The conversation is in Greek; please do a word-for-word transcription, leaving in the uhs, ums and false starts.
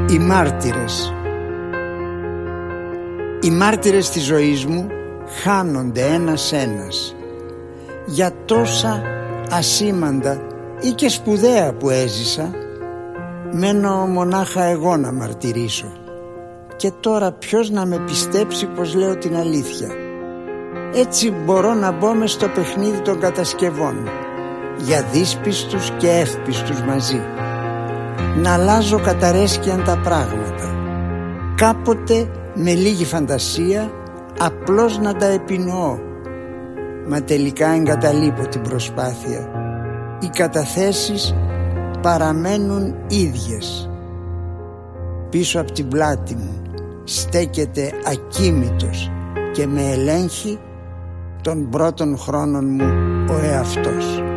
Οι μάρτυρες. Οι μάρτυρες της ζωής μου χάνονται ένας-ένας. Για τόσα ασήμαντα ή και σπουδαία που έζησα, μένω μονάχα εγώ να μαρτυρήσω. Και τώρα ποιος να με πιστέψει πως λέω την αλήθεια? Έτσι μπορώ να μπω μες στο παιχνίδι των κατασκευών, για δύσπιστους και εύπιστους μαζί, να αλλάζω καταρέσκιαν τα πράγματα, κάποτε με λίγη φαντασία απλώς να τα επινοώ. Μα τελικά εγκαταλείπω την προσπάθεια. Οι καταθέσεις παραμένουν ίδιες. Πίσω από την πλάτη μου στέκεται ακίμητος και με ελέγχει των πρώτων χρόνων μου ο εαυτός.